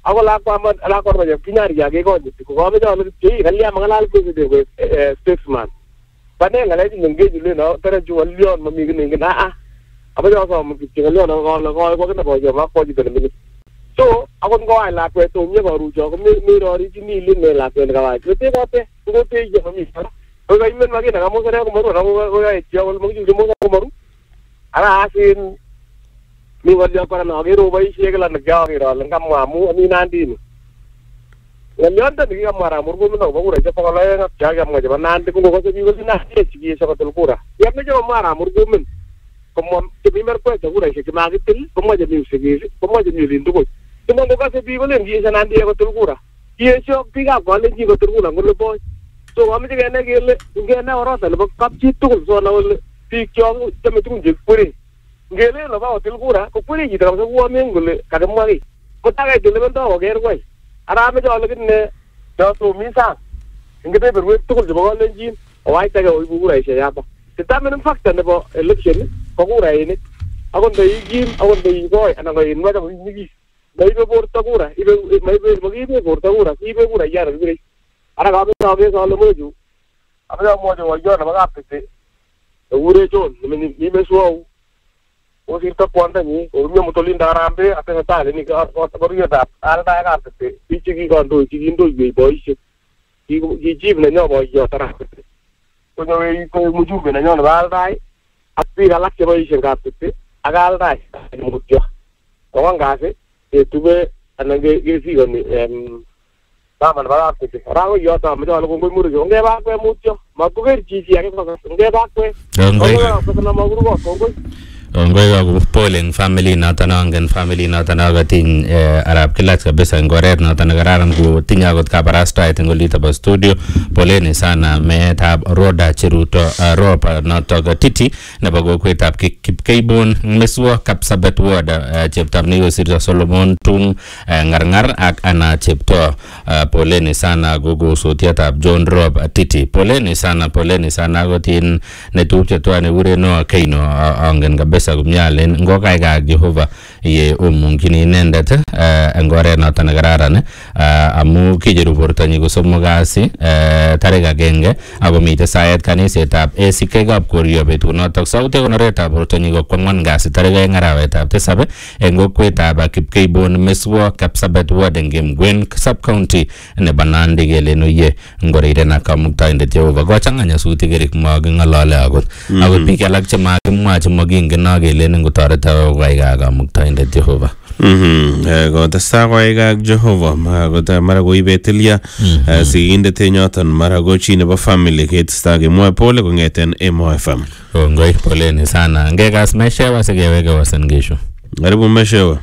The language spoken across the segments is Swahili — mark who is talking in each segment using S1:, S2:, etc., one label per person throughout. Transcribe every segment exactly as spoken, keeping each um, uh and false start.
S1: ako lakwa man lakwa ma kinyari yake ko ko ko me jalo ti kalya mangalal ko de ko statesman pane ngale ni ngeju le no tara ju leon ma mi ni na a aba jo so mo ki leon ko ko ko ko ko jo ma ko ji de mi so akon ko ai la ko to mi ko ru jo ko mi mi ro ri ni le ne la ko ga wa ko te ko te ko te je mi ko ga men ma ke na mo sare ko mo ro ko ga ti ko mo ji mo ko mo ru ala asin mi wajja ko na ge ro bai shegala na ga ge ro lan kam ma mu ni nandi ni leon ta ni kam mara murgu no ba ura je ko la ya ga ga mo je ba nandi ko ko se mi wala na ti ci so ko tul kura ya me je mara murgu min ko mo ti mi mer ko ta ura je ma ge til ko mo je mi se ge ko mo je mi lindu ko ti mo ko se bi wala ngi sa nandi ko tul kura ye so pi ga ko le ji ko tul kura ngul bo so am je ne ge le ge na ora ta le ba kap ci tul so na wala pi kyo ta me tu je puri ngele lo ba tul kura ko puri ji ta so wo men ngul ka de mo ri ko ta ga de le ba do ge ro ara me jo le ne do to mi sa ngebe be ru tul je ba le ji o ai ta ga o bu ura se ya ba ti ta me fakta ne bo election ko ura ni akon de ji akon de go ana ga in ma da ni gi dai be por ta ura ibe mai be mo gi be por ta ura ibe ura ya re ara ga be ta be so le mo ju aba mo jo wa jo na ba ga pe ure jo ni ni me so o si ta kwanda ni o mi mo to linda rambe ate ta le ni ka o ta ru ta ala ta ga pe pi chi gi gon do chi gi ndo gi boy chi gi gi ji ne no boy jo ta ra ko no e ko mu ju be na no ba dai api ga la ke boy chi ga pe aga al dai mu jo ko wan ga se e tu be ana ge ge si gon ni em ta man ba pe ra ko yo ta me jo ko mu ru jo nge ba ko mu jo ma ko ge ji ji ga ko nge ba ko ko na ma ru ko ko
S2: Ngoy go polling family na tanangen family na tanagatin arab kilat kabisa ngorer na tanagaran go tinya got kabarasta ite ngolita ba studio poleni sana me tab roda chiruto ropa na toga titi na bago ko tab kip kaybon meswa kapsabet wada cheptab ni sirja solomon tung ngar-ngar ak ana chepto poleni sana gogo sotia tab john rob titi poleni sana poleni sana gotin ne tupche to ne ure no kaino angen kabisa gumyalen ngokai ga Jehova ye umungkini nendet ngore na tanagararan amu kijeru portani go somogasi tarega genge abo mite sayet kanisetab esikegab koryo betu notok saute honoretab portani go kwangwan gasi tarega ngarawetab tesabe engokwetab kipkeibon meswo kapsabet wadengem gwen sub county ne banande gele no ye ngore irena kamukta inde Jehova go changanya suti gerik mag ngalale agot agot bikalak chema kemwa chemagingen gele ngo tarata waiga ga mukta inde Jehova
S3: mhm eh go ta sa waiga Jehova ma go ta mara go ibetelia si inde tenyotan mara go chine ba family ke tstage mo pole go ngeten emo fm
S2: ngoi pole ni sana ngegas meshewa segewega wasangesho
S3: aribu meshewa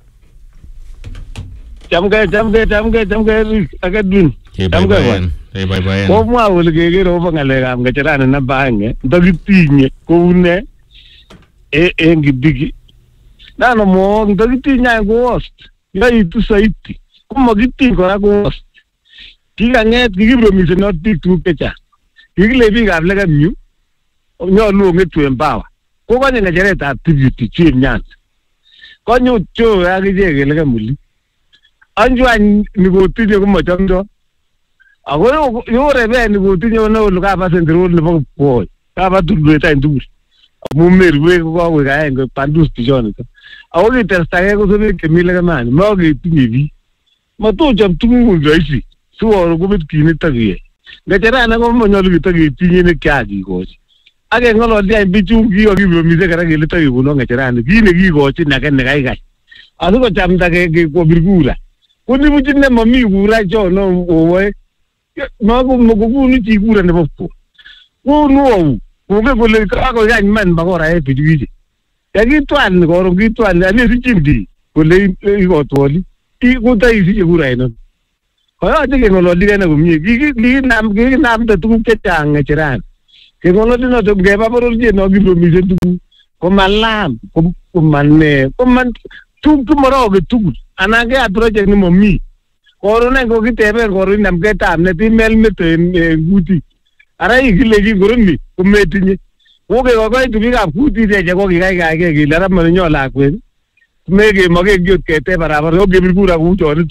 S4: jamga jamga jamga jamga agadun jamga
S2: eh bye bye
S4: ko mwa wul ge ge ro bangale ga ngachana na bange dogitinye ko une e e ngibigi nano mo ndogitinya go host ya itu saiti kuma gitin ko go host tiga nget gibro mi se not tu pecha igile bi gable ga nyu nyo lu ngetu embawa ko ko ne jere ta activity chi nyan ko nyu cho ya ge ge le ga muli anjwa ni go tije ko mo chamdo ago yo rebe ni go tije no lu ka pa sendro le bo ko ka ba tu le ta ndu mumer we ko we ga ngo pandus pijon to awoli testa ko so ke mile ga man mo ge tingi ma to jam tungu gaisi so ro go bit kini tagiye ga tera na go mo nyolu tagi tingi ne kya gi go age ngolo dia bichu gi o gi mi se ga ge tagi go no ga tera ne gi ne gi go ti na ga ne ga ga asu ko jam ta ge ko birgura ko ni mu jinne mami gura jo no o we ma go mo go ni ti gura ne bo ko no Uge kule kako ya man bagora e pidwije. Ya gitwan goro gitwan ani sichindi kule iko twoli. Ti kuta isi gura ino. Koyo ate ngolo digana gumye gigi gigi nam gigi nam te tuku ketang ngecheran. Ke ngolo dino to geba borol je no gibro mi se tuku. Ko malam ko ko manne ko man tu tu moro ge tuku. Anage atroje ni mommi. Koro na go gitebe goro nam geta amne ti mel mete guti. Ara igile gi goroni ko metinye wo ge go ga tu ga kuti de je go gi ga ga ge gi la man nyo la kwen me ge mo ge gyot ke te barabar go ge bi pura gu to to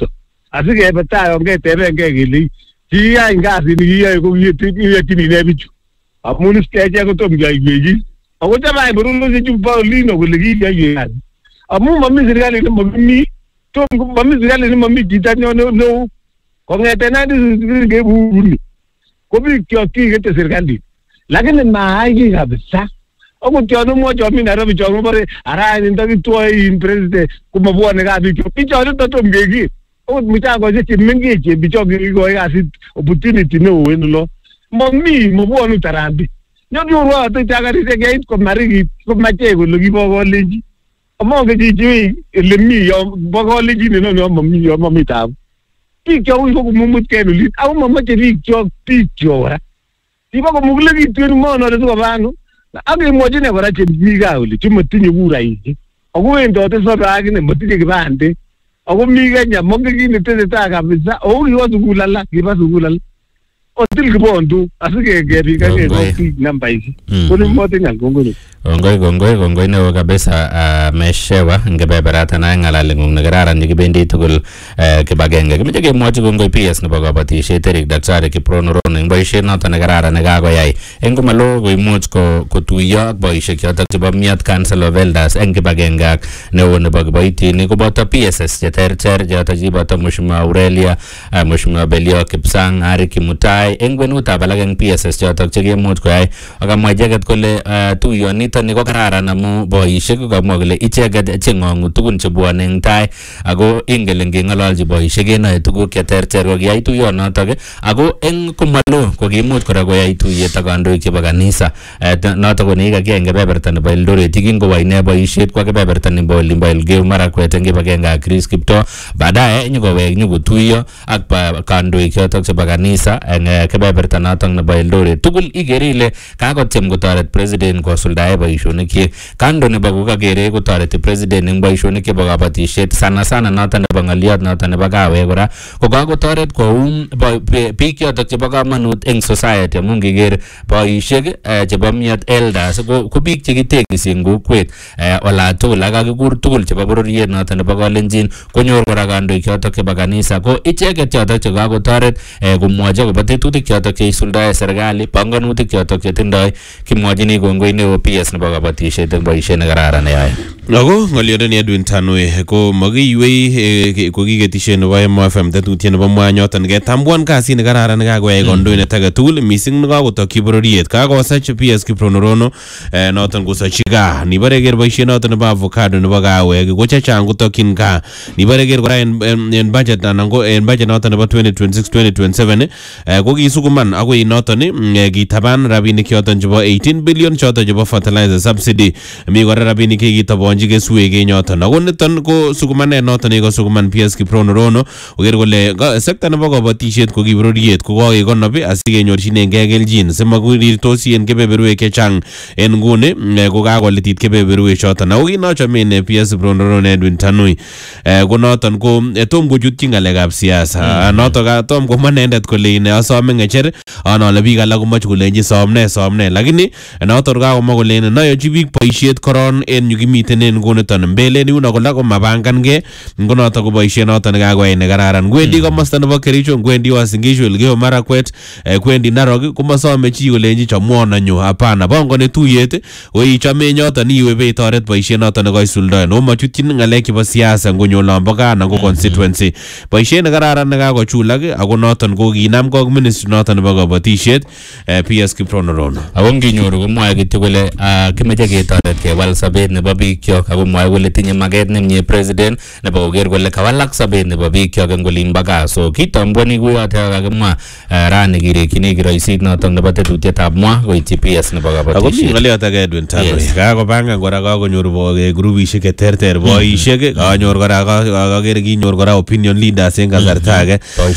S4: asikebe tai ongetebengei kele kiyai kasit nikiyoe ko kiyotini ne bichu amun iskeche kotom kiyaiwechi ako chama borolosi chu Paulino kole kiyaiwe kasit amun mami serikali nemami tom mami serikali nemami chito neo kong'eten nineteen kebuni ko biik kyok kikete serikali lakini maai ki kabisa akot yon omwochi omi Nairobi chon kobore arani ndakitwoe in president komabwone kaa biik kyok bichon totom keker akot michangoshek chemengechen bichon kikikoi kasit opportunity neo en olo momi mabwonu tarambi nyonyorwo atitya karisiek yait komarikit komache kole kibo kolenji amonge chichi ele mi yo bo kolenjin inono momi yo momi tabu biik kyok ko komumutkei olit ako mamache biik kyok biik kyok kora kibo komukulekitu en monoto sikoba ano akemwochi ine kora chemi gaa oli chemotinye kuraisiek ako wendote sobe akine motinye kipande ako mi Kenya mongen kit netesetai kabisa ako kiwo sukul alak kiba sukul alak otil kibondo asikekerikan biik nambaisiek koni motinye kongoi
S2: Kongoi kongoi kongoi neo kabisa meshewa ngebeberata na ngalale ng'ung nekararan nekibendi tugul kibagenge kimeche kemwochi kongoi P S nebo kabatisiet Eric Daktari Kiprono Rono eng boisiet noto nekararan nekakoyai eng komalo koimuch kotuiyo ak boisiek chotok chebo Miat Council of Elders eng kibagenge ak neo nebo kiboitinik koboto P S S cheterter chotok chiboto Mheshimiwa Aurelia Mheshimiwa Belio Kipsang Ari Kimutai eng kwenutab alak eng P S S chotok chekemuch koyai akamwa icheket kole tuyoni tani ko kararan amu boisiek kokamwa kole icheket cheng'ong'u tugun chebwone eng tai ako ingele ngeng'ololji boisiek kenoe tuguk cheterter kokiyai tuyonotok ako eng komalo kokimuch kora koyai tuyet ak kandoik chebo kanisa notok ko nekikakiyai eng kebeberta nebo Eldoret kingowa ine boisiet kwa kebeberta nebo olimbo Elgeyo Marakwet eng kibagenge ak Chris Kiptoo baadaye nyikowek nyikotuiyo ak kandoik chotok chebo kanisa eng kebeberta notok nebo Eldoret tugul ikere ile kakotyem kotoret president kosuldae boisionik kyik kando nebo kokakere kotoreti president eng boisionik chebo kabatisiet sana sana noton nebo ng'oliot noton nebo kawek kora ko kakotoret koum biik chotok chebo kamanut eng society amu ngiker boisiek chebo Miat Elders ko biik chekitekisi eng kokwet ola tugul ak kakikur tugul chebo bororiet noton nebo Kalenjin konyor kora kandoik chotok chebo kanisa ko icheket chotok chekakotoret komwochi akobo tetutik chotok cheisuldae serikali panganutik chotok chetindoi kimwochini kongoi neo P S nebo kabatisiet eng boisiet nekararan neyoe.
S3: Ako ng'oliondoni Edwin Tanui ko makiiwei ko kiketishe nebo M O F M tetutiet nebo mwanyoton ketambuan kasit nekararan nekakoyai kandoindet age tugul mising nekakotokyi bororiet kakosach P S Kiprono Rono noton kosochi gaa nibore ker boisiet noton nebo avocado nebo kawek ko chechang kotokyin gaa nibore ker kora en budget anan ko en budget noton nebo twenty twenty-six twenty twenty-seven ko kisukuman akoi noton kitaban rabinik choton chebo eighteen billion choton chebo fertilizer subsidy mi kora rabinik kitabonji keswek enyoton ako niton ko sukumanet noton ko sukuman P S Kiprono Rono oker kole sekta nebo kabatisiet ko kibororiet ko kokekonob asikenyorchinengei keljin simakurirtosi en kebeberwek chechang en nguni ko kakolitit kebeberwek choton ako kinochomen P S Kiprono Rono Edwin Tanui ko noton ko tom kochutyi ng'alekab siasa noton tom komwa inendet kole ine asome ng'echer anole biik alak komoche kolenji somne somne lakini noton kakomwa kole nayochi biik boisiet koron en yu kimiten en nguniton mbele yuno kola komapangankei ngonoton ko boisiet noton nekakoyai nekararan ngwendi komosta nebo Kericho ngwendi Uasin Gishu Elgeyo Marakwet kwendi Narok komasome chi kolenji chomwon anyo hapana pangoni tuyet oichome nyoton iwe beitoret boisiet noton nekaisuldaen omachutyin ng'alek chebo siasa ngonyo lombo gaa anan ko constituency boisiet nekararan nekakochulak ako noton ko kinam kok ministry noton nebo kabatisiet P S Kiprono Rono
S2: ako nginyoru komwae kityo kole kimeche ketoret kewal sobet nebo biik kyok ako mwae kole tinye maket nemie president nebo koker kole kawalak sobet nebo biik kyok eng olimbo gaa so kitambwani kuyoto kakimwa rani kirekyini kiroisit noton nebo tetutietab mwa koityi P S nebo kabatisiet.
S3: Ako ng'oliot age Edwin Tanui kakopangan kora kakonyor grupisiek cheterter boisiek kanyor kora kakere kinyor kora opinion leaders eng kasarta age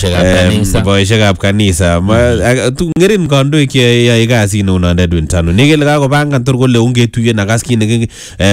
S3: boisiekab kanisa ng'erin kandoik cheyoe kasit neu non Edwin Tanui nikele kakopangan tor kole ungetuiye nakas kit nekimwoe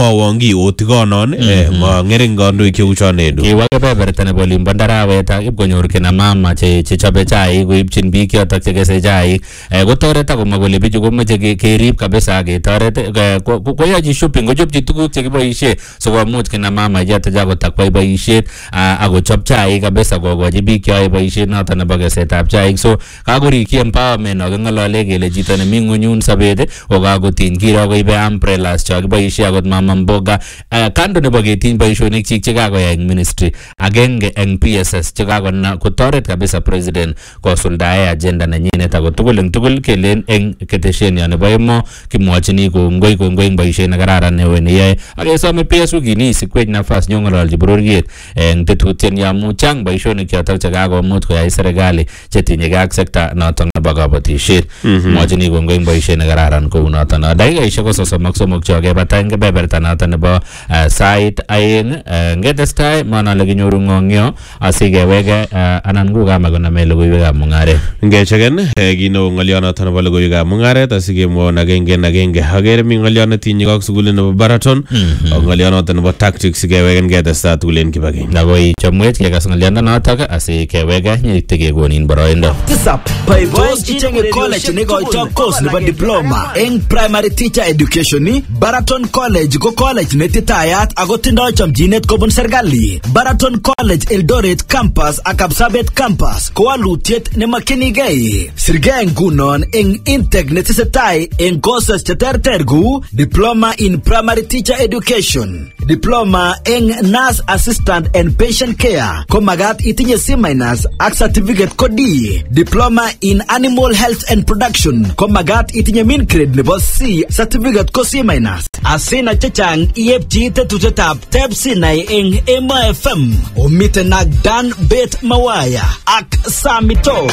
S3: komwawon ki otikonon ma ngering kandoik cheu chon edu
S2: kiwa kebeberta nebo limbo ndarawet ak ipkonyor kina mama che chobe chaik koipchin biik yotok chekese chaik kotoret akomwa kole bichu komeche kerib kabisa ketoret koyochi shopping kochopchi tuguk chekiboishe sikomuch kina mama icheket akotakwai boishet akochop chaik kabisa kokochi biik cheyoe boishet noto nebo kesetab chaik so kakorikyi empowerment aking'olole kele chito nemi ng'unyun sobet kokakotiny kiro koibe umbrellas chokiboishe akot mama mboga kando nebo ketiny boishonik chik chekakoyai eng ministry agenge eng P S S chekakona kotoret kabisa president kosuldae agenda nenyinet ako tugul eng tugul kelen eng keteshenyo nebo emo kimwochini kongoi kongoi eng boishet nekararan newe neyoe akesome P S U kini sikwech nafas nyong'ololchi bororiet eng tetutiet amu chang boishonik chotok chekakomuch koyai serikali chetinyegei ak sekta notok nebo kabatishet mwochini kongoi eng boishet nekararan kou notok no dakikaishek ko sosom ak somok chokebata eng kebeberta notok nebo sait aeng ngetestai manale kinyoru ng'ong'yo asikeweke anan ko kama koname logoiwekab mung'aret
S3: ngecheken kino ng'olionoto nebo logoiwekab mung'aret asikemwon agenge agenge agere mi ng'oliot netinye ak sukulit nebo Baraton ak ng'olionoto nebo tactics sikeweken ketestai tugul eng kibagenge
S2: akoi chomwech kekas ng'oliondonotok asikeweke nyitekekonin boroindo
S5: tisap boibos ichenge college nekoito course nebo diploma eng primary teacher education. Baraton College ko college netitayat ako tindoi chomchinet kobun serikali. Baraton College Eldoret Campus ak Kapsabet Campus ko walutiet nemakinigei. Sirgei ngunon eng intake netesetai eng courses cheterter ku diploma in primary teacher education, diploma eng nurse assistant and patient care ko magat itinye C minus ak certificate ko D, diploma in animal health and production ko magat itinye min grade nebo C, certificate ko C minus. Asina chechang iepchi tetutietab Teb Sinai eng Emo F M omiten ak Dan Bet Mawaya ak Samito.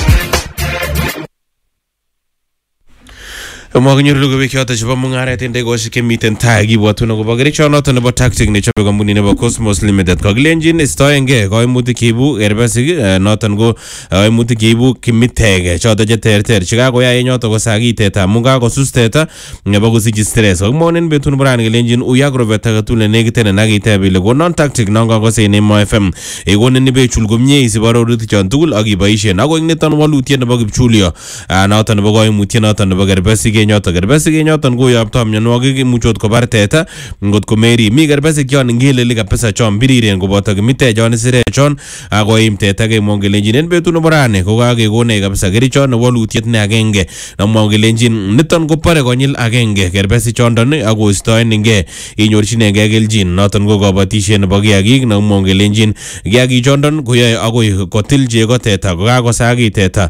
S3: Mwakinyoru logoiwek choto chebo mung'aret eng dakigoshek chemiten tai kibwotun akobo kerichonoto nebo tactic nechobe kampuni nebo Cosmos Limited. Kakilenjin istoengei kaimutik cheibu kerbesik noton ko kaimutik cheibu kimitek choto cheterter chekakoyai yoto kosakit teta amu kakosus teta nebo kosich stress. Kakimwonen betut nebo rani kelenjin uya korobet agetugul nenekiten akiteb ile konon tactic non kakose en Emo F M konin ibechul komie isib arorutik chon tugul akiboisien ako eng niton walutiet nebo kipchulyo noton nebo kaimutiet noton nebo kerbesik nyoto kerbesik nyoton koyopto mionwogik imuchot kobar teta ngot komeri mi kerbesik chon ngeleli kabisa chon biriren koboto kimite chon isire chon akoim teta kemongelenjin en betut nebo rani ko kakekonech kabisa kerichot nebo walutiet ne agenge namwongelenjin niton kopore konyil agenge kerbesik chondon akoistoenengei inyorchinengei keljin noton ko kabatisiet nebo kiagik namwongelenjin kiagik chondon koyoe akoi kotil chego teta kokakosakit teta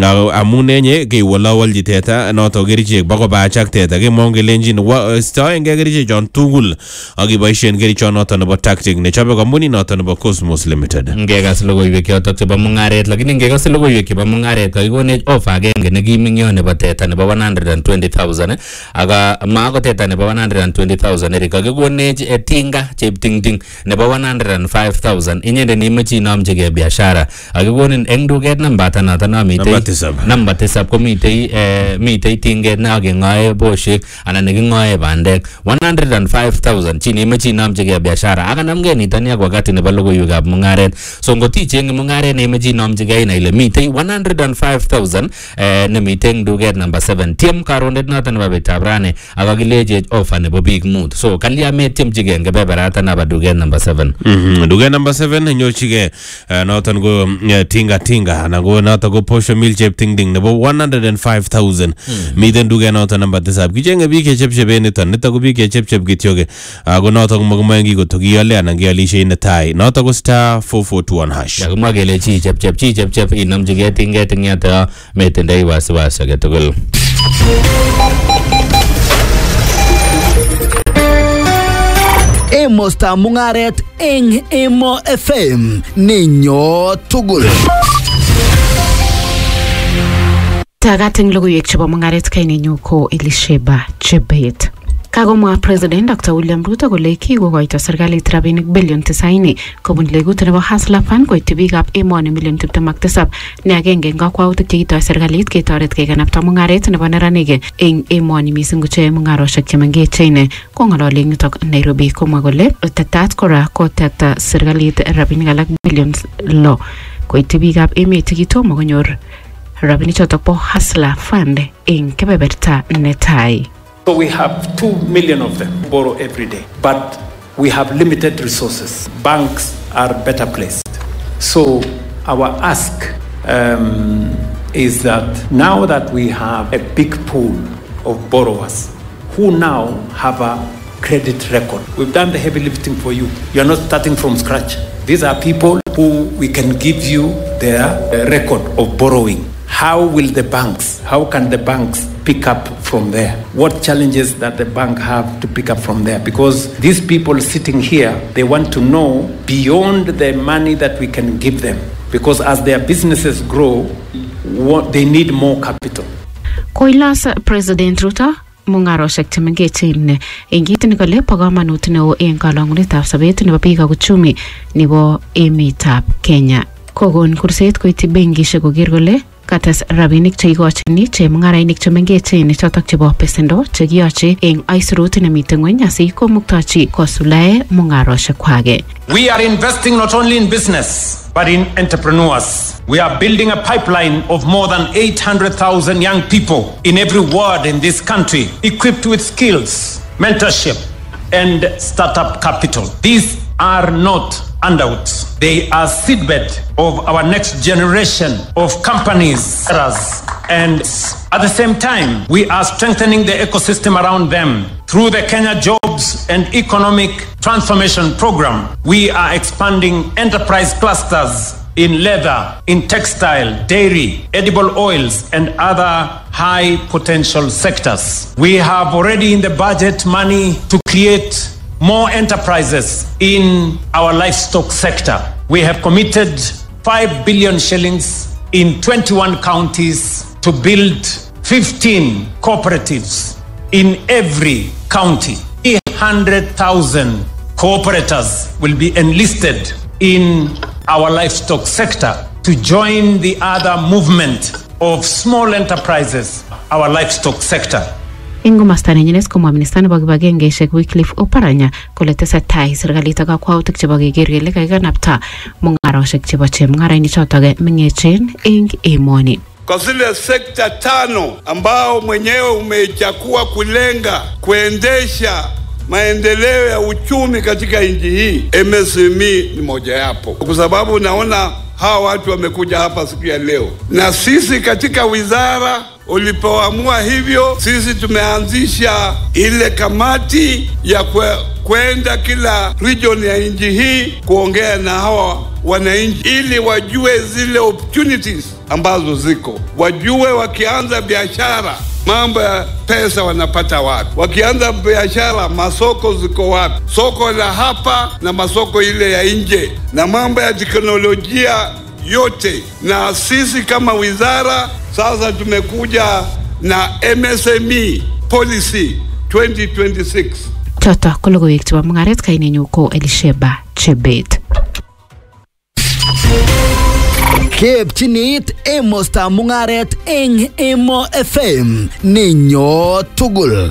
S3: amun enye kewolowolji teta noto kerichek bakobachak teta kemongelenjin istoengei kerichek chon tugul akiboisien kerichot noto nebo tactic nechobe kampuni noto nebo Cosmos Limited.
S2: Ngekas logoiwek chotok chebo mung'aret lakini ngekas logoiwek chebo mung'aret kakikonech offer agenge nekiming yo nebo teta nebo one hundred twenty thousand aka maako teta nebo one hundred twenty thousand eri kakikonech tinga cheptingting nebo one hundred five thousand inyende nimechi inomchigei biashara akikonin eng duket nambata noto no mitei namba tisab komitei mitei tinget ne akeng'oe boshek anan neking'oe bandek one hundred five thousand chini imechi inomchigei biashara akanamgei nitoni ak wakati nebo logoiwekab mung'aret so ngoticheng'e mung'aret neimechi inomchigei ina ile mitei one hundred five thousand nemitei eng duket namba seven tiem karondet noto nebo betab rani akakilechech offer nebo biik mut so kalya metiemchigei eng kebeberata nebo duket namba seven.
S3: Duket namba seven nyorchigei noton ko tinga tinga anan ko noto ko posho mil cheptingding nebo one hundred five thousand miten duket noto namba tisab kichenge biik chechepcheben niton nito ko biik chechepchep kityoke ako noto komakimoe kikotokiyole anan kialishe netai noto ko star four four two one hash
S2: yakimwa kele chi chepchep chi chepchep inomchigei tinget eng yoto metindoi wasiwasi agetugul.
S5: Emosta mung'aret eng Emo F M ninyo tugul.
S6: Tagat eng logoiwek chebo mung'aret kainenyu ko Elisheba Chebet. Kagomwa President Doctor William Ruto kole kikokoito serikalit rabinik billion tisaini kobun legut nebo Hustler Fund koityi biikab emoni million tiptem ak tisab ne agenge eng kakwautik chekitoi serikalit ketoret kekanapta mung'aret nebo neranik eng emoni mising ko che mung'aroshek chemengechen. Kong'ololi eng yutok Nairobi komwa kole tetat kora kotekta serikalit rabinik alak billion lo koityi biikab emet chekitomo konyor rabinik chotok bo Hustler Fund eng kebeberta netai.
S7: So we have two million of them borrow every day, but we have limited resources. Banks are better placed. So our ask um, is that now that we have a big pool of borrowers who now have a credit record, we've done the heavy lifting for you. You're not starting from scratch. These are people who we can give you their uh, record of borrowing. How will the banks, how can the banks pick up from there? What challenges that the bank have to pick up from there? Because these people sitting here, they want to know beyond the money that we can give them. Because as their businesses grow, what, they need more capital.
S6: Koilas President Ruto mung'aroshek chemengechen eng kit nekole bo kamanut neo eng kalang'unetab sobet nebo biik ak uchumi nebo emetab Kenya. Kokon kurset koityi benkishek koker kole kates rabinik cheikochini chemung'arainik chemengechen chotok chebo pesendo chekiyoche eng aisurut nemiten ng'weny asikomuktochi kosulae mung'aroshek kwake.
S7: We are investing not only in business but in entrepreneurs. We are building a pipeline of more than eight hundred thousand young people in every ward in this country equipped with skills, mentorship and startup capital. These are not handouts. They are seedbed of our next generation of companies. And at the same time, we are strengthening the ecosystem around them. Through the Kenya Jobs and Economic Transformation Program, we are expanding enterprise clusters in leather, in textile, dairy, edible oils, and other high potential sectors. We have already in the budget money to create more enterprises in our livestock sector. We have committed five billion shillings in twenty-one counties to build fifteen cooperatives in every county. three hundred thousand cooperators will be enlisted in our livestock sector to join the other movement of small enterprises, our livestock sector.
S6: Eng komasta nenyines komwa minista nebo kibagengeishek Wycliffe Oparanya kole tesetai serikalit ak kakwautik chebo keker kele kakikanapta mung'aroshek chebo chemung'arainik chotok mengechen eng emoni.
S8: Kwa zile sekta tano ambao mwenyewe umechakua kulenga kuendesha maendeleo ya uchumi katika nchi hii, M S M E ni moja yapo. Kwa sababu naona hawa watu wamekuja hapa siku ya leo, na sisi katika wizara ulipoamua hivyo, sisi tumeanzisha ile kamati ya kwe, kwenda kila region ya nchi hii kuongea na hawa wananchi ili wajue zile opportunities ambazo ziko, wajue wakianza biashara mambo ya pesa wanapata wapi, wakianza biashara masoko ziko wapi, soko la hapa na masoko ile ya nje, na mambo ya teknolojia yote. Na sisi kama wizara sasa tumekuja na M S M E policy twenty twenty-six.
S6: Toto kologoiwek chebo mung'aret kainenyu ko Elisheba Chebet.
S5: Kepchinit emosta mung'aret eng Emo F M ninyo tugul.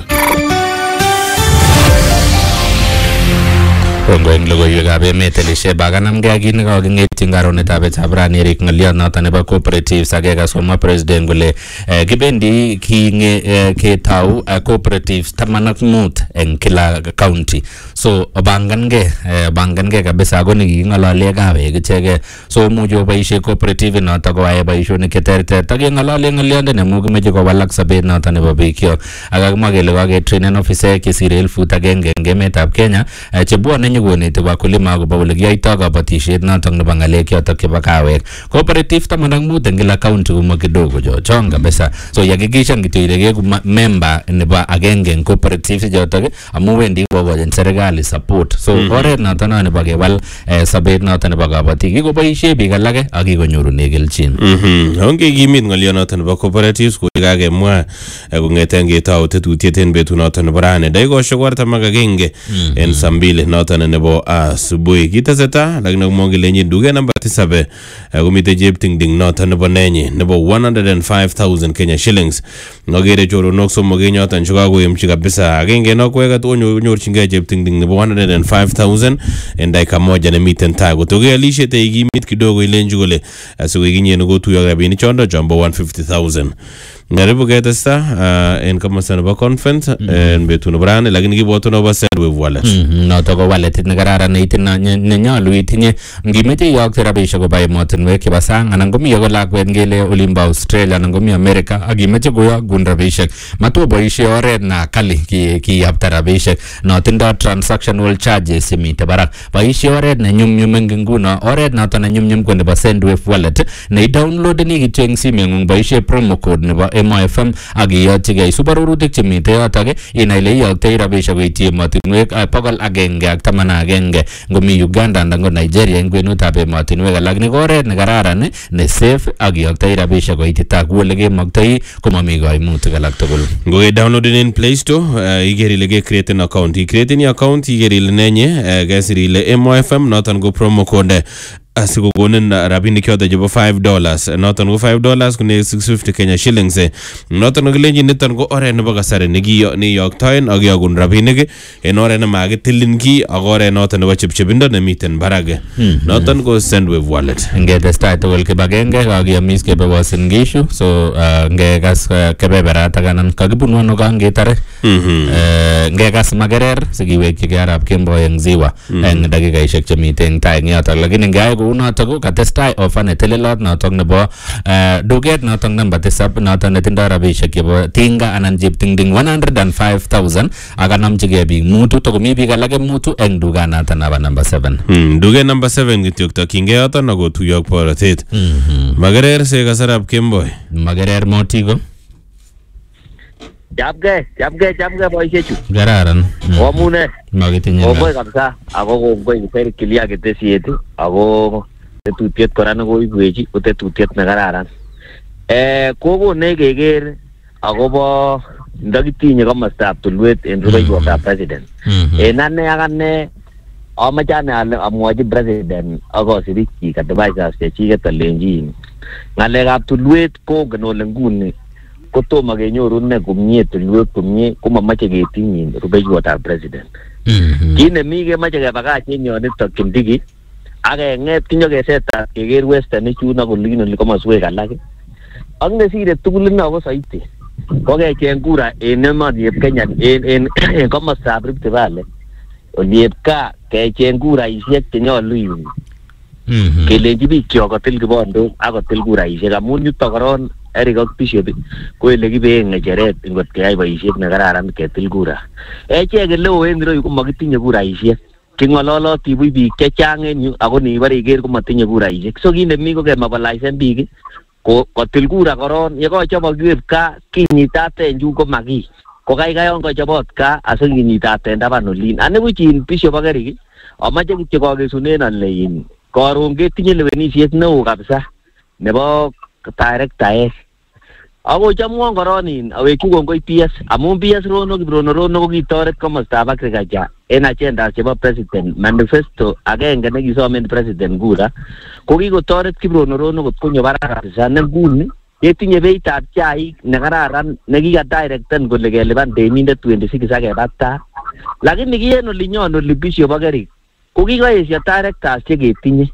S2: Kongo eng logoiwekab emet Elisheba kanamgei ak kit nekaking'etyi karonetab betab rani Eric ng'olyot noto nebo cooperatives akekas komwa president kole kibendi ketau cooperatives taman ak mut eng kila county. So obangangei obangangei kabisa ako neking'olole kawek icheke. So much oboisie cooperative noto koyae boisionik cheterter. Takeng'olole ng'olyonde nemu kimeche kowalak sobet noto nebo biikyo. Akakimwa kele kaketrainen officer kesire elfut agenge eng emetab Kenya chebwone koneti wakulima akobo ole kiyoitoi kabatishet notok nebo ng'alek yotok chebo kawek. Cooperative taman ak mut eng kila county komo kidogo jo chong kabisa. So yakikishan kityo ile keku member nebo agenge eng cooperative chotok amu wendi kokochin serikali serikali support. So oret noton no nebo kewal sabet noton nebo kabatik kikoboishe biik alake ak kikonyorune kelchin.
S3: Mhm. Onge kimit ngolyo noton nebo cooperatives ko kakemwa kongeten ketou tetutiet en betut noton nebo rani. Daikoshek artam ak agenge en saa mbili noton nebo asubuhi. Kiteseta lakini komongile duke namba tisab komite cheptingding noton nebo nenyi nebo one hundred five thousand Kenya shillings. Ngogere choronok somok nyoton chekakoyemchi kabisa. Agenge nokweket onyorchingei cheptingding nebo one hundred five thousand en dakika moja nemiten tai. Kotoke alishet ikimit kidogo ilenji kole asikokinye nokotuyo rabinik chondo jombo one hundred fifty thousand. Ngaribu ketesta en komosta nebo conference en betut nebo rani lakini kiboto nebo Sendwave wallet.
S2: Noto ko wallet nekararan nenyolu itinye ngimeche iyokte rabisiek koba emotinwek chebo sang anan komi ko lakwet ngele olimbo Australia anan komi America ak imeche koyokun rabisiek matoboisie oret na kali kiyapta rabisiek notindo transactional charges chemite barak. Boisie oret ne nyumnyum eng nguno oret noto ne nyumnyum ko nebo Sendwave wallet ne downloadeni kityo eng simengung boisie promo code nebo M O F M ak iyochigei subarurutik chemite yotok inai ile iyoktoi rabisiek koityi emotinwek bokol agenge ak taman ak agenge ngomi Uganda anan ko Nigeria eng kwenutab emotinwek alak. Ni ko oret ne kararan ne safe ak iyoktoi rabisiek koitita ku ole kemoktoi komami kaimutik alak tugul.
S3: Ngoe downloaden in Play Store iger ile ke create an account. I-create ni account iger ile nenye kesir ile M O F M noton ko promo code asikokonin rabinik choto chebo five dollars noton ko five dollars kune six fifty Kenya shillings noton kolenji niton ko oret nebo kasari nekiyoktoen ak yokun rabinik en oret nemakitilin ki ak oret noton nebo chepchepindo nemiten barak noton ko Sendwave wallet.
S2: Ngetestai tugul kibagenge kakiyomis kebebosin ngishu so ngekas kebeberat anan kakibunu ano kangetare ngekas makerer sikiwekchigei arap kemboi eng ziwa eng dakikaishek chemiten tai eng yotok lakini ngeyai notok ko katestai ofa netelelot notok nebo duket notok namba tisab notok netindoi rabisiek chebo tinga anan cheptingding one hundred five thousand akanamchigei biik mutu tokomi biik alake mutu eng dukanotok nebo namba seven.
S3: Duket namba seven kityok tokyingei yoton akotuyo ak borotet. Makerer sekasarap kemboi.
S2: Makerer motigo.
S9: Chapge, chapge, chapge boisiechu.
S2: Kararan.
S9: Omune.
S2: Makitinye.
S9: Kongoi kabisa ako kongoi kiper kilia ketesiet ako tetutiet kora nekoibwechi ko tetutiet nekararan. Eh kokone keker akobo ndakitinye komostab tulwet en rubeiwokab president. En ane ak ane amache ane ale amwochi president ak asirikyi advisors chechiket alenjin ng'alekab tulwet kongen ole nguni kotomo kenyoru ne komie tulwet komie komamache ketinyin rubeiwotab president. Kit nemi kemoche kebakach en yonitok Kindiki ak keng'et kinyokesetat keker western ichun ak olin oli komoswek alak ak nesire tugul ino ko soiti ko kecheng kura en emonieb Kenya en en komostab Rift Valley olieb kaa kecheng kuraisiek chenyolu yun kelenji biik kyok kotil kibondok ak kotil kuraisiek amun yutok koron Eric ak Bishop ko ele kibeen ng'echeret ngot keyai boisiet nekararan ketil kura. Echek eleo en ireyu komakitinye kuraisiek king'ololoti buch biik chechang en yu ako nibore iker komatinye kuraisiek so kit nemi ko kemobilisen biik ko kotil kura koron yekochobok kiweb kaa kinyitate en chu komaki ko kaikai on kochobot kaa asikinyitate taban olin anibuch in Bishop ak Eric amache kityo kokesunen ale in koron ketinye lewenisiet neo kabisa nebo directaek ako chamwon koron in awekyi kongoi P S amun P S Rono Kibrono Rono ko kitoret komostab agriculture en agenda chebo president manifesto agenge nekisomen president kura ko kikotoret Kibrono Rono kot konyo barak kabisa ne nguni ketinye beitab chaik nekararan nekikadirecten kole kelipan temindet twenty-six akebakta lakini kien olinyon oli Bishop ak Eric ko kikoesio directors cheketinye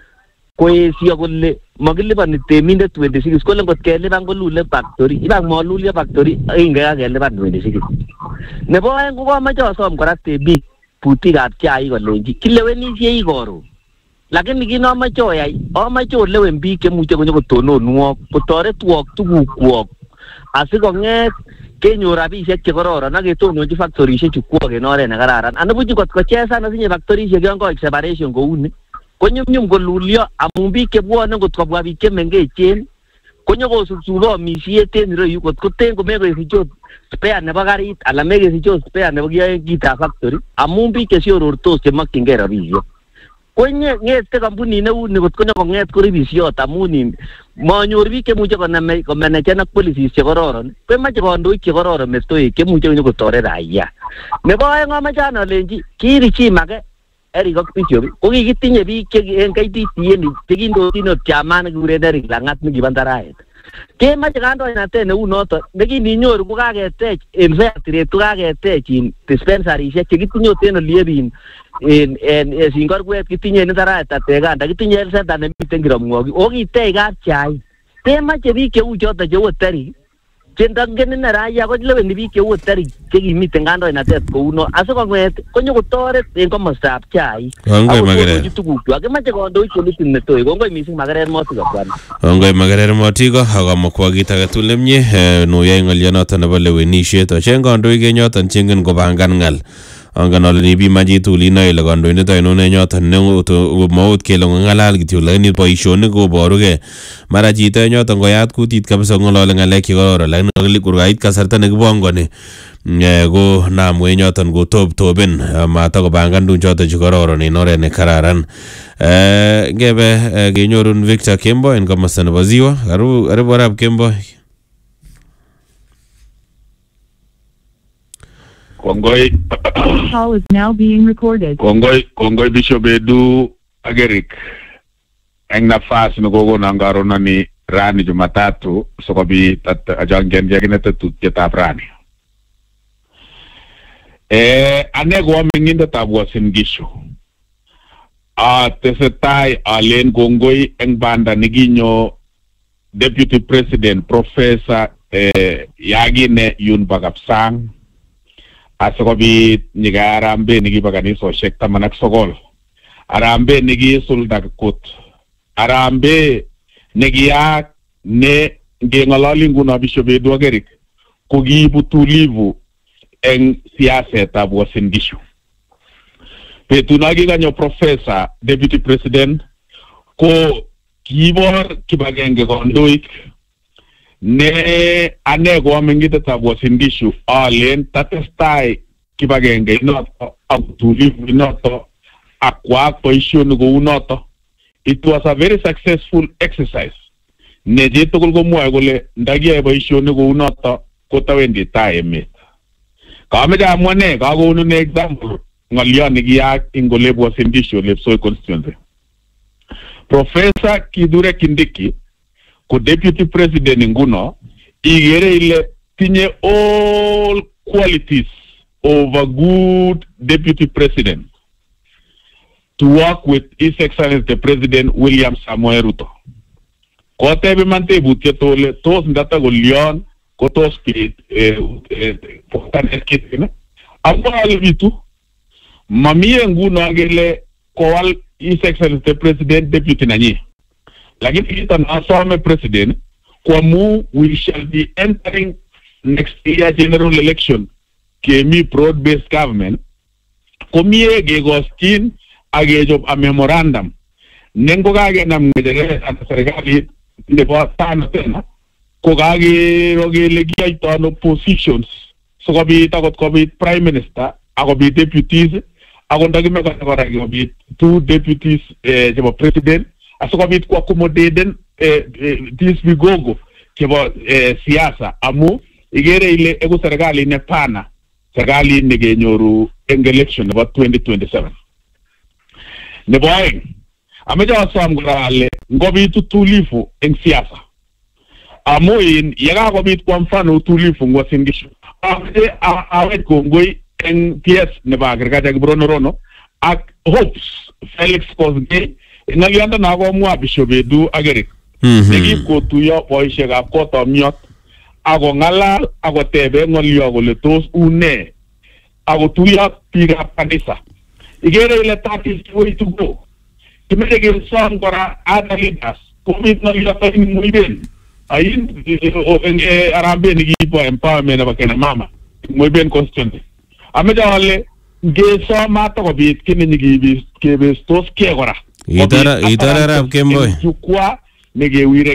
S9: koesio kole makilipani temindet twenty-six kole ngot kelipan kolule factory ibang molulyo factory ingeka kelipan twenty-six nebo aeng ko komoche asom kora temik butikab chaik kolenji kilewenisie koron lakini kit nomoche oyai amoche olewen biik chemuche konyo kotononwok kotoretwok tugukwok asikong'et kenyor rabisiek chekororon ak ketononchi factorisiek chukwok en oret nekararan anibuch kot kochesan asinye factorisiek yon koik separation kouni konyumnyum kolulyo amun biik chebwone ngot kobwa biik chemengechen konyo kosubsubo amisiet en ireyu kot koten komekesichot spare nebo karit ala mekesichot spare nebo kiitab factory amun biik chesiorortos chemokyingei rabisiek. Ko ng'ete kampunit neu ni kot konyo kong'et koribisiot amun manyor biik chemuche komanejen ak policies chekororon, komoche kandoik chekororon metoek chemuche konyo kotoret raia. Nebo oeng amoche alenji kiirichim age Eric ak Bishop ko kikitinye biik che en K T T A chekindotin ot chairman nekikuren Eric Lang'at nekibo Ndaraet. Kemoche kandoinatet neu noton nekininyoru ko kaketech en fair trade ko kaketech in dispensaryshek chekitinye ot en oliebin en en Singorwet kitinye en Ndaraet Atekanda kitinye health center nemiten Kiramwoki o kitech kapchai. Kemoche biik cheu choton cheu Eric chendongen ine raia ko leweni biik cheu Eric chekimiten kandoinatet kouno asikong'et konyo kotoret en komostab chai.
S3: Kongoi Makerere.
S9: Tugukchwak kimache kandoik chelitin metoi. Kongoi missing Makerere Motiko bwana.
S3: Kongoi Makerere Motiko akamokwo kit age tugul nemie noyai ng'olionoton nebo lewenisiet ocheng kandoik en yoton chengen kopangan ng'al. Angen ale nipiman chitugul inoe ile kandoindet ainon en yoton maut kele ng'alal kityo lakini boisionik koborugei. Mara chito en yoton koyat kutit kabisa ng'olole ng'alek chekororon lakini kurkait kasarta nekibongoni ko namu en yoton kotoptopen matakopangan tuguk choton chekororon en oret nekararan. Ngebe kenyorun Victor Kembo en komosta nebo Ziwa. Karibu arap Kembo.
S10: Kongoi.
S11: Call is now being recorded.
S10: Kongoi, Kongoi Bishop Edu Agerik. Eng nafasi nugogo nangaro nani rani Jumatatu sikobit at ajangen jagine tetutietab rani. Eh ane ko amingindetab Uasin Gishu. Ah tesetai alen kongoi eng banda niginyo Deputy President Professor eh Yagine Yun Bagapsang. Asikobit niga arambe nikiba kanisosiek taman ak sogol. Arambe nikisulda kot. Arambe nikiyak ne ngeng'ololi nguno Bishop Edu Agerik ko kiibu tulivu eng siasetab Uasin Gishu. Betut nakikanyo Professor Deputy President ko kiibor kibagenge kandoik ne ane ko amingindetab Uasin Gishu alen tatestai kibagenge inoto ak tulivu inoto akwak boisionik kou noto. It was a very successful exercise. Ne chitugul komwoe kole ndakiyai boisionik kou noto kotawendi tai emet. Kameche amwa ne kakonu ne example ng'oliot nekiyaak ing ole Uasin Gishu Lepsoi constituency. Professor Kithure Kindiki ko Deputy President nguno igere ile tinye all qualities of a good Deputy President to work with His Excellency the President William Samoei Ruto. Kotebi man tebutiet ole tos ndata golion ko tos pit potanet kitine. Amwa albitu mamie nguno agele kowal His Excellency the President Deputy nanyi. Lakini kita nasome President kwa mu we shall be entering next year general election kemi broad-based government komie gegoskin agejob a memorandum nengo kage nam ngejere at serikali nebo tano tena ko kage rogele kiaito no positions so kobit akot kobit prime minister akobit deputies akonda kimeka kora kobit two deputies eh chebo president asikobit ku accommodate eh, eh, this vigogo chebo eh, siasa amu igere ile ego serikali ne pana serikali negenyoru eng election nebo twenty twenty-seven. Nebo aeng ameja wasom kole ngobit utulivu eng siasa amu in yekakobit kwa mfano utulivu eng Uasin Gishu ame awet kongoi eng P S nebo agriculture Kibrono Rono ak hopes Felix Kosgei ng'alionda nakomwa Bishop Edu Agerik nekip kotuyo boisiekab kotomiot ako ng'alal ako tebe ng'olio kole tos une ako tuyo biikab kanisa igere ile that is the way to go. Kimeche kesom kora other leaders komit ng'olio eng Muiben ain arambe nikibo empowerment nebo kina mama Muiben constituency ameche ale ngesom atakobit kini nyikibestos ke kora
S3: Itara itara rap Kemboi.
S10: Chukwa negewiregei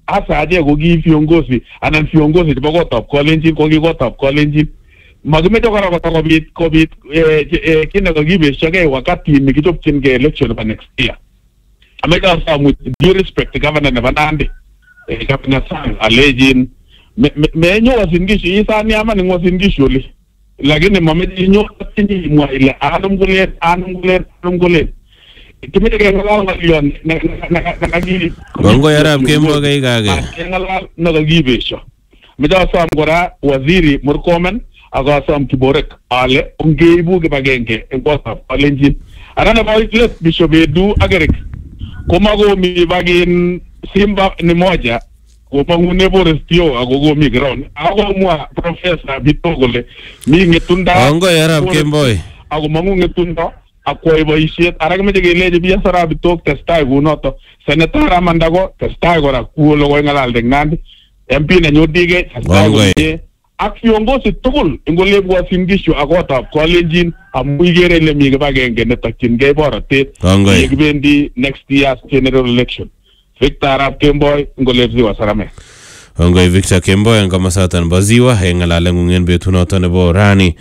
S10: hasa aje ko ki viongozi anan viongozi chebo kotab kolenjin ko ki kotab kolenjin makimeche kora kotokobit kobit kit nekakibeshogei wakati nekichopchingei election nebo next year. Ameche asom with due respect to governor nebo Nandi, Governor Sang alejin menyo Uasin Gishu isani ama ning Uasin Gishu oli, lakini mameche inyo tinyi imwa ile anum kulen anum kulen anum kulen kimeche kengalal ng'olyon nekakiri
S3: Kongoi arap Kemboi kai kage
S10: kengalal nekakibesho. Meche asom kora waziri Murkomen akasom Kiborek ale ongeibu kibagenge eng kotab kolenjin ara nebo let Bishop Edu agerek komakomi bagin Simba ni moja komangune Forestio akokomi ground akomwa Professor Bito kole mi ngetunda
S3: Kongoi arap Kemboi
S10: akomangu ngetunda akwai boisiet ara kimeche kelechi biashara Bitok testai kunoto Senator Amanda ko testai kora kuolo ko ngalal eng Nandi M P nenyu dige testai komie ak viongozi tugul eng olep Uasin Gishu ak kotab kolenjin amu ikere ile mi kibagenge netokyingei borotet yekibendi next year's general election. Victor Arap Kemboi eng olep Ziwa Sarame.
S3: Kongoi Victor Kemboi eng komosaton nebo Ziwa eng ng'alalengung en betunoton nebo rani.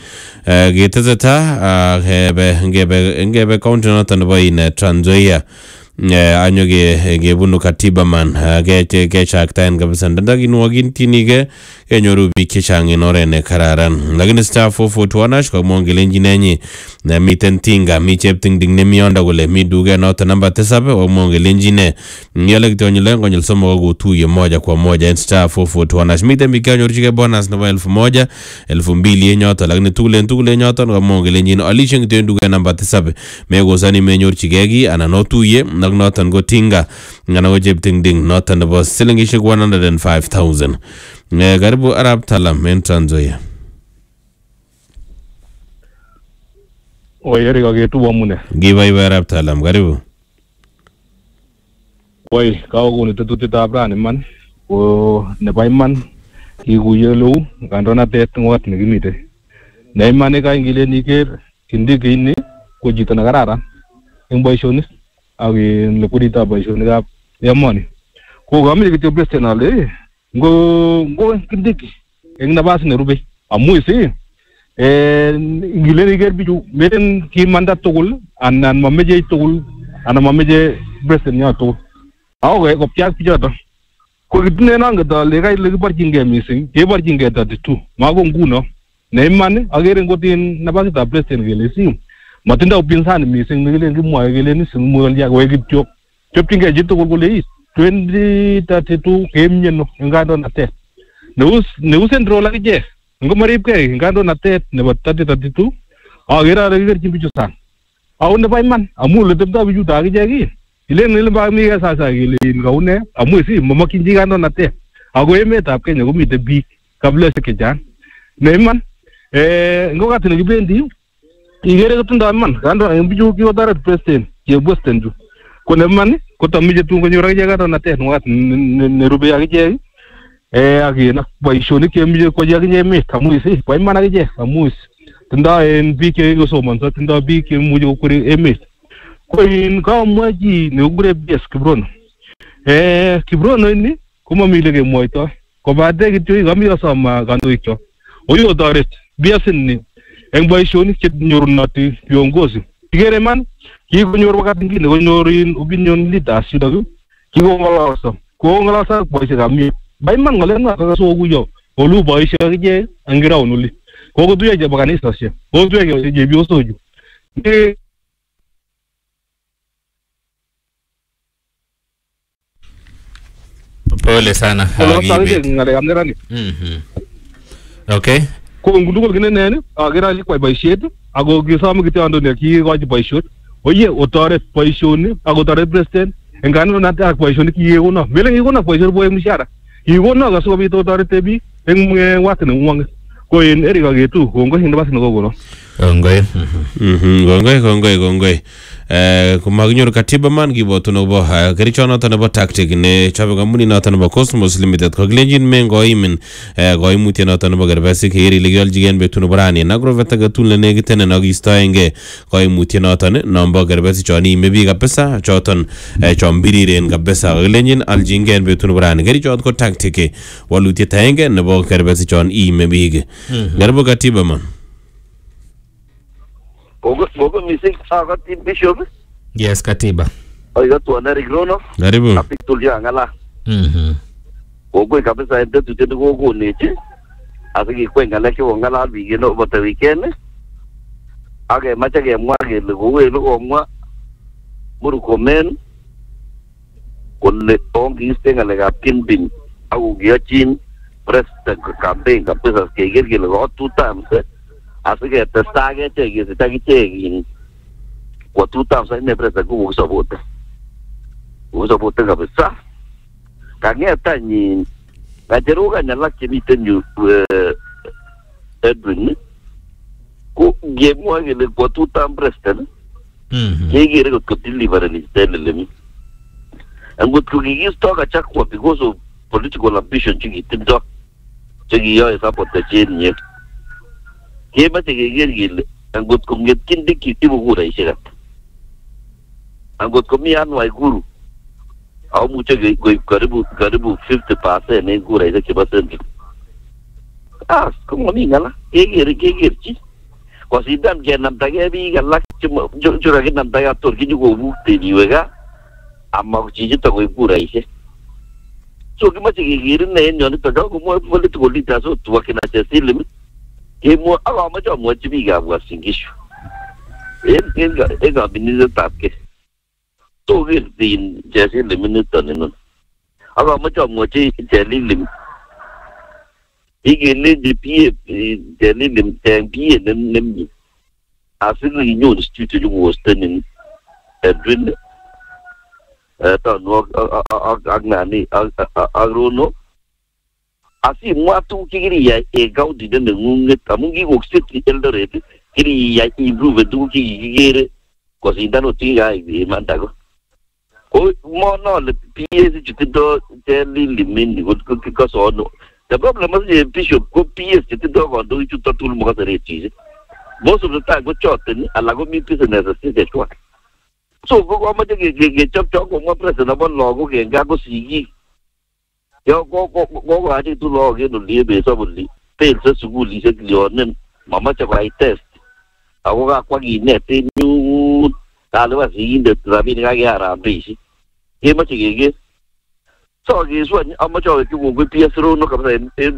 S3: Keteseta ngebe ngebe county noton nebo in Trans Nzoia anyo ge gebunu katiba man ge ge chaktain kabisa ndaginwagin tinige kenyoru biik chechang en oret ne kararan lakini star four four two ash ko mongelenji nenyi na miten tinga mi cheptingding ne mionda kole mi duge noto namba tisab o mongelenji ne nyale kitonyele ngonyel somo ko tuye moja kwa moja en star four four two ash miten biik kenyorchige bonus nebo elfu moja elfu mbili yenyoto lakini tugulen tugulen nyoto ko mongelenji alishin kiten duge namba tisab megosani menyorchige gi ana no tuye nak noton go tinga ngana go cheptingding noton nebo silingishek one hundred five thousand. Eh, karibu Arap Talam en Trans Nzoia.
S12: Oye, Erika ketu amune.
S3: Gibaibai Arap Talam, karibu.
S12: Oye, kakokonu tetutietab rani iman, ko nebo iman kikuye leu kandoinatet eng ot nekimite. Ne iman ka ingile niker Kindiki ini ko chito nekararan eng boisionik ak en lekuritab boisionikab emoni. Ko kameche kityo president ale ngo ngo Kindiki eng nabas nerube amu isi eh ingile niker bichu meten kimanda tugul anan mameche tugul anan mameche president nya tugul. Ako ko pyak bichoto. Ko kitune nanget ale kai lekiborchingei mising keborchingei thirty-two mako nguno ne iman agere ngotin nabasitab president kele sim matinda upinzani mising nekile kimwoe kele ni simwolya kowe kityo chopchingei chitugul kole is twenty thirty-two kemyeno eng kandoinatet neus neus central akichek ngomaripkei eng kandoinatet nebo thirty thirty-two agere ale kikerchin bichu sang ako nebo iman amu leteptoi bichuto akichek ii ilen ile bamike sasa kele kaune amu isi mamakyin chi kandoinatet ako emetab Kenya komite biik kabilosiek chechang ne iman eh ngokati nekibendi igere kotindoi iman kando eng bichu kikotoret president chebwesten chu ko ne iman kotamije tun konyor akichek kandoinatet ngokati nerube akichek eh akina boisionik chemije kochi akichek emet amu isi bo iman akichek amu isi tindoi en biik chekikosomonso tindoi biik chemuche kokweri emet ko in kamwachi nekukure B S Kiprono eh Kiprono ini komami ile kemwoitoi kobate kityo kami kasoma kandoikcho oyotoret B S ni eng boisionik chenyorunoti viongozi igere man kikonyor wakati ngine konyor in opinion leaders yutok kikong'ololso kong'ololso boisiekab mie baiman ng'olen noto sokuyo olu boisiek akichek eng ground oli kokotuyo chebo kanisosiek kokotuyo chepyosochu
S2: Pole sana.
S12: Mhm.
S2: Okay.
S12: Ko ngudugol kinenen agere ali kwai boisiet ako kisome kityondo kikochi boisiet oye otoret boisioni ako toret president eng kandoinatet ak boisionik kikono mele kikono boisionik bo mshahara kikono kasikobit otoret biik eng watinwek ngwong ko en Erika ketu kongoi eng nabas nekokono.
S2: Kongoi.
S3: Mhm, kongoi kongoi kongoi. Eh kumaginyor katiba man kiboto nobo kericho noto nebo tactic ne chabe kampuni noto nebo Cosmos Limited ko glenjin mengo imin eh goimutye noto nebo gerbesi keri legaljigen betunu brani nagroveta gatul ne gitene nagistoenge goimutye noto ne nombo gerbesi choni mebi kabisa choton chombiriren kabisa glenjin aljingen betunu brani kericho ko tactic walutye taenge nebo gerbesi chon i mebi garbo katiba man.
S13: Gogo gogo misik agati bishop.
S2: Yes, katiba.
S13: Oiga tu ana rigrono.
S3: Karibu.
S13: Apitulia ngala.
S2: Mhm.
S13: Gogo kabisa ende tutende gogo neche. Asiki kwenga leke ngala bigeno bota weekend. Age macha ge mwage le gogo le omwa. Muru komen. Kolle ongi stenga le gapin bin. Au giachin press campaign kabisa kegel le go two times. Así que te está que te que está que te kwa two times ne presa ku uso bote uso bote kabisa kanya tani gajeruga nyala kimite nyu Edwin ku gemo ngele kwa two times presta mhm kegere ko deliver ni stelele and ku gigi stoka chakwa because of political ambition chigi tindo chigi yo esa pote nye Kema tege gel angot ko nget kindi kitibu gura ishirat angot ko mi anwa guru au mucho ge karibu karibu fifty percent ne gura isa kibasen ah como ni ngala kege kege chi ko sidam ge nam tage bi gala chuma jura ge nam taga tor ki go bu te niwega amma ko chi to go gura ishe so kema tege gere ne nyon to go mo political leader so to wakina chesilim Emo aga macho mo chibiga bwa singisho. En en ega binize tapke. To gel din jese le minuto neno. Aga macho mo chi jeli lim. Ige le de pie jeli lim ten pie nem nem. Asili inyo institute ju was tenin Edwin. Eh ta no agnani agrono. Así muatu kiri ya e gaudi de ngunge tamungi oksit eldoret kiri ya improve du ki gere ko sindano tinga e mandago o mo no le ps chitido teli limini ko ko so no the problem is bishop ko ps chitido ko do chu totul mo ka reti most of the time go choten ala go mi business se kwa so go ko ma ge ge chop chop ko mo president bo logo ge ga go sigi Yo go go go go ati tu lo ge no liebe so buli tel se su li se glionen mama cha vai test ago ga kwa gi ne te nu ta le wa si de trabi ga ga ra bisi e ma chi ge so ge so ni ama cha ge go go ps ro no ka ba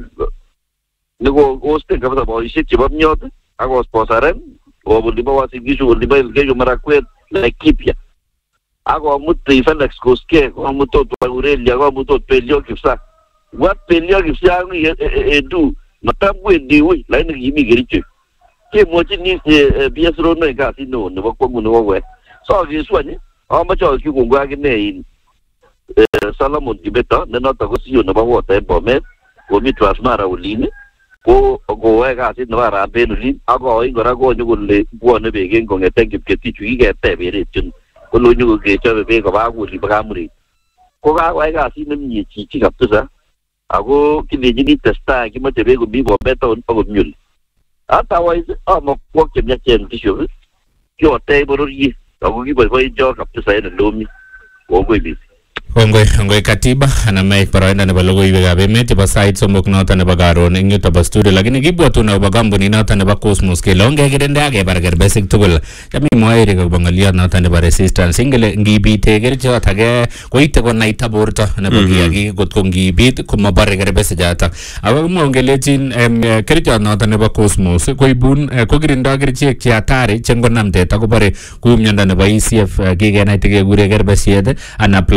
S13: ne go go ste ka ba bo isi chi ba myot ago sposaren o buli ba wa si gi su buli ba ge yo mara kwet la ekipia Ago muto i Felix Koske, ago muto to Aurelia, ago muto pelio kipsa. What pelio kipsa ni edu, matambu ediwi, lain ni imi geriche. Ke mochi ni bias rono ika sino, ne wako mu ne wawe. So agi swani, ago macho ki kungwa gine in Salomon Gibeta, ne nota ko siyo ne bawo ta bomet, ko mi transmara uline, ko go wega sino ara benulin, ago ingora go nyugule buone begen ko ngete kipketi chui ge te bere chun. Ko lo nyu ge cha be ko ba gu ri ba muri ko ga wa ga si nem ni chi chi kap tusa ago ki le ni testa ki ma te be go bi bo beta on pa go nyul ata wa is a mo ko ke nya chen ti shu ki o te bo ri ago ki bo bo jo kap tusa ene lo mi ko go bi
S2: Kongoi, kongoi katiba, ana mai paraenda ne balogo iwe gabe meti ba site somok nota ne bagaro ne nyuta ba studio lakini gibwa tu na bagambo ni nota ne ba Cosmos ke longe gidende age barger basic tugul kami moairi ko bangalia nota ne ba resistance ingele ngibi te gerjo tage ko ite ko naita borta ne ba giagi got ko ngibi ko mabarger basic jata awa mo ngele tin kerjo nota ne ba Cosmos ko ibun ko girinda gerje ki atari chengo namte ta ko bare ku myanda ne ba E C F gige na te gure ger basiede ana plasmosis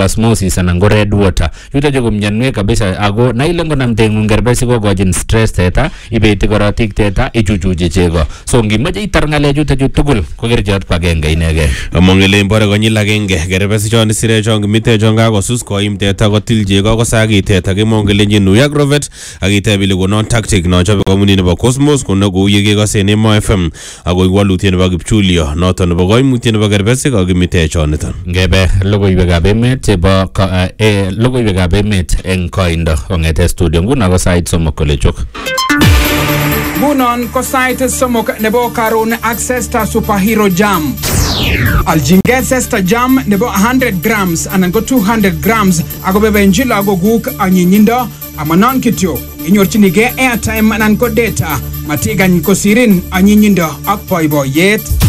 S2: disease anan ko red water yuto je ko myanwek kabisa ako naile ngonam tengung kerbesik ko gojin stress teta ibeti korotik teta ichuchuchi chego so ngimeche itar ngale yuto ju tugul ko kerjot kwa genge inege
S3: amongele mbore konyil agenge kerbesik chon sire chon mite chon ga kosus ko im teta ko til chego ko sagi teta ke mongele nyinu ya grovet agitebile ko non tactic no chobe komuni nebo Cosmos kono go yege ko sene Mo F M ago igwalutien nebo Kipchulio noton nebo koimutien nebo kerbesik agimite chon niton
S2: ngebe logoiwekab emet chebo eh logoiwekab emet eng koindo ongete studio nguno ko sait somok kole chok
S14: ngunon ko sait somok nebo karon access ta superhero jam aljinget sesta jam nebo one hundred grams anan ko two hundred grams ago bebenjilo ago guk anyinyindo amanon kityo inyorchinige airtime anan ko data matigany kosirin anyinyindo ak boiboiyet